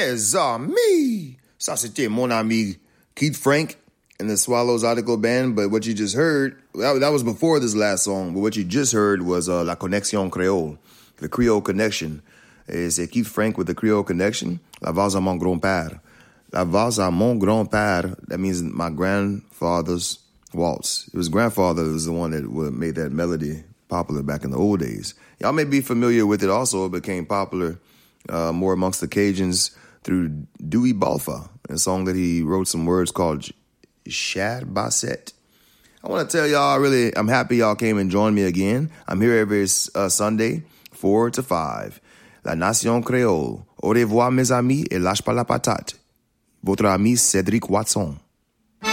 Mes amis. Ça, c'était mon ami Keith Frank and the Swallows Article Band. But what you just heard, that was before this last song. But what you just heard was La Connexion Creole, the Creole Connection. C'est Keith Frank with the Creole Connection. La valse à mon grand-père. La valse à mon grand-père, that means my grandfather's waltz. His grandfather was the one that made that melody popular back in the old days. Y'all may be familiar with it also. It became popular more amongst the Cajuns through Dewey Balfa, a song that he wrote some words called Shad Basset. I want to tell y'all, I'm happy y'all came and joined me again. I'm here every Sunday, 4 to 5. La Nation Créole. Au revoir, mes amis, et lâche pas la patate. Votre ami Cédric Watson.